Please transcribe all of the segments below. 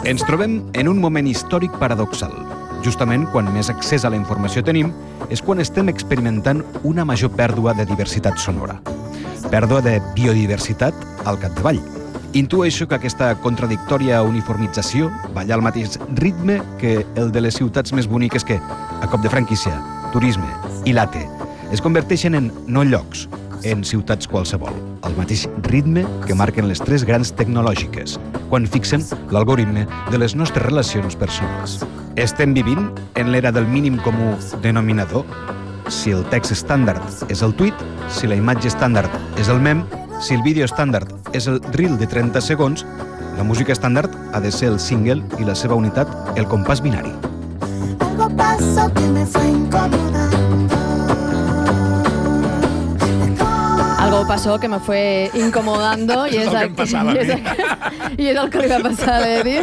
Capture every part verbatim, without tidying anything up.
Ens trobem en un moment històric paradoxal. Justament quan més accés a la informació tenim és quan estem experimentant una major pèrdua de diversitat sonora. Pèrdua de biodiversitat al capdavall. Intueixo que aquesta contradictòria uniformització balla al mateix ritme que el de les ciutats més boniques que, a cop de franquícia, turisme i late, es converteixen en no llocs, en ciutats qualsevol, al mateix ritme que marquen les tres grans tecnològiques, quan fixen l'algoritme de les nostres relacions personals. Estem vivint en l'era del mínim comú denominador. Si el text estàndard és el tuit, si la imatge estàndard és el mem, si el vídeo estàndard és el reel de trenta segons, la música estàndard ha de ser el single i la seva unitat, el compàs binari. Algo pasó que me fue incomodando. Algo pasó que me fue incomodando i és, el que em passava i a és, i és el que li va passar a l'Edi,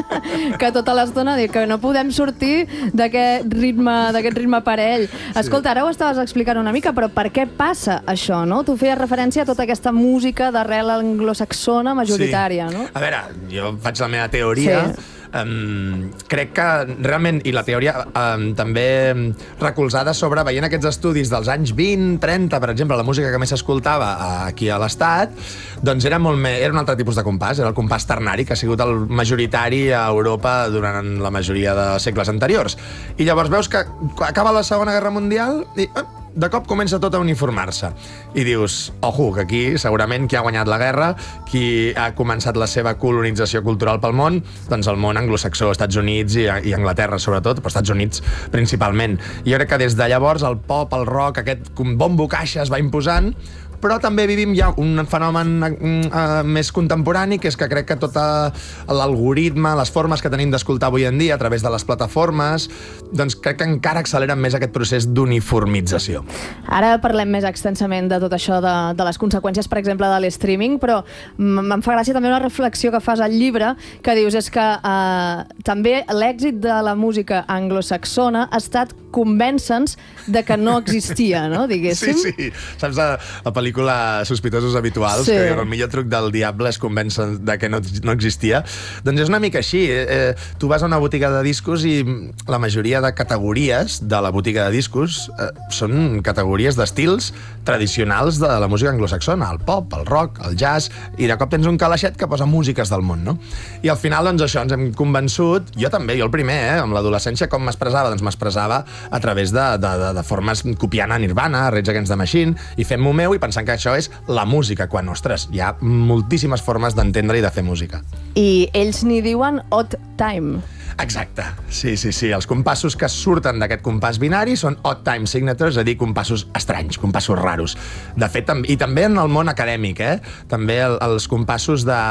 que tota l'estona diu que no podem sortir d'aquest ritme, d'aquest ritme parell. Escolta, ara ho estaves explicant una mica, però per què passa això, no? Tu feies referència a tota aquesta música d'arrel anglosaxona majoritària, sí. no? A veure, jo faig la meva teoria. Sí. Um, crec que realment, i la teoria um, també recolzada sobre veient aquests estudis dels anys vint, trenta, per exemple, la música que més s'escoltava aquí a l'Estat, doncs era, molt més, era un altre tipus de compàs, era el compàs ternari, que ha sigut el majoritari a Europa durant la majoria de segles anteriors. I llavors veus que acaba la Segona Guerra Mundial i eh, de cop comença tot a uniformar-se. I dius, ojo, que aquí segurament qui ha guanyat la guerra, qui ha començat la seva colonització cultural pel món, doncs el món anglosaxó, Estats Units i, i Anglaterra sobretot, però Estats Units principalment. I jo crec que des de llavors el pop, el rock, aquest bombo caixa es va imposant, però també vivim ja un fenomen uh, més contemporani, que és que crec que tot l'algoritme, les formes que tenim d'escoltar avui en dia a través de les plataformes, doncs crec que encara acceleren més aquest procés d'uniformització. Ara parlem més extensament de tot això, de, de les conseqüències, per exemple, de l'streaming, però em fa gràcia també una reflexió que fas al llibre, que dius és que uh, també l'èxit de la música anglosaxona ha estat convèncer-nos de que no existia, no? Diguéssim. Sí, sí. Saps la, la pel·lícula Sospitosos habituals, sí, que diu, el millor truc del diable és convèncer de que no, no existia? Doncs és una mica així. Eh, tu vas a una botiga de discos i la majoria de categories de la botiga de discos eh, són categories d'estils tradicionals de la música anglosaxona, el pop, el rock, el jazz, i de cop tens un calaixet que posa músiques del món, no? I al final, doncs això, ens hem convençut, jo també, jo el primer, eh, amb l'adolescència, com m'expressava? Doncs m'expressava a través de, de, de, de formes copiant a Nirvana, Rage Against the Machine, i fent-m'ho meu i pensant que això és la música, quan, ostres, hi ha moltíssimes formes d'entendre i de fer música. I ells n'hi diuen odd time. Exacte, sí, sí, sí. Els compassos que surten d'aquest compàs binari són odd time signatures, és a dir, compassos estranys, compassos raros. De fet, i també en el món acadèmic, eh? També el, els compassos de,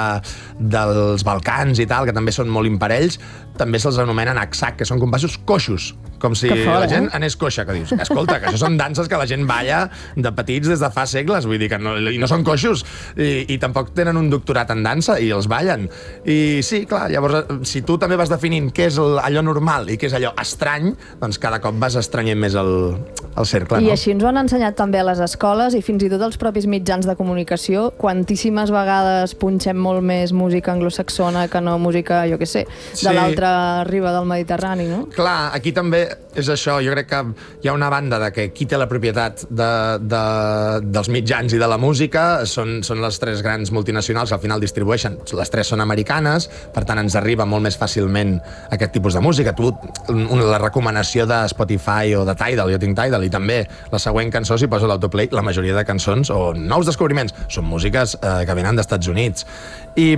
dels Balcans i tal, que també són molt imparells, també se'ls anomenen aksak, que són compassos coixos, com si fora, la gent eh? anés coixa, que dius, escolta, que això són danses que la gent balla de petits des de fa segles, vull dir que no, i no són coixos, i, i tampoc tenen un doctorat en dansa, i els ballen. I sí, clar, llavors, si tu també vas definint què és el, allò normal i què és allò estrany, doncs cada cop vas estranyent més el, el cercle, I no? així ens ho han ensenyat també a les escoles i fins i tot els propis mitjans de comunicació. Quantíssimes vegades punxem molt més música anglosaxona que no música, jo què sé, de Sí. l'altra riba del Mediterrani, no? Clar, aquí també és això, jo crec que hi ha una banda de que qui té la propietat de, de, dels mitjans i de la música són, són les tres grans multinacionals que al final distribueixen. Les tres són americanes, per tant ens arriba molt més fàcilment aquest tipus de música. Tu, la recomanació de Spotify o de Tidal, jo tinc Tidal, i també la següent cançó, si poso l'autoplay, la majoria de cançons o nous descobriments són músiques eh, que venen d'Estats Units. I,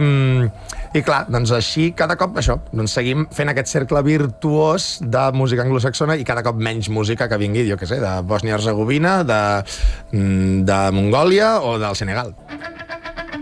i clar, doncs així cada cop això, doncs seguim fent aquest cercle virtuós de música anglosaxona i cada cop menys música que vingui, jo què sé, de Bòsnia-Hercegovina, de, de Mongòlia o del Senegal.